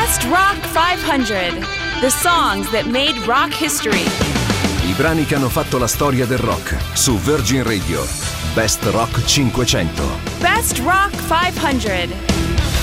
Best Rock 500. The songs that made rock history. I brani che hanno fatto la storia del rock su Virgin Radio. Best Rock 500. Best Rock 500.